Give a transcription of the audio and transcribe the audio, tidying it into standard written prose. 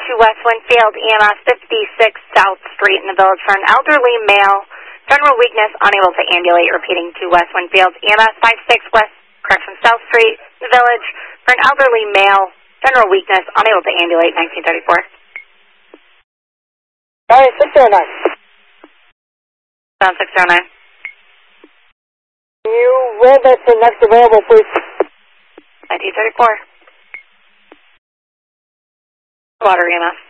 to West Winfield, EMS 56 South Street in the Village for an elderly male. General weakness, unable to ambulate. Repeating to West Winfield, EMS 56 South Street in the Village for an elderly male. General weakness, unable to ambulate, 1934. All right, 609. Sound 609. Can you roll that to next available, please? 1934. Water EMS.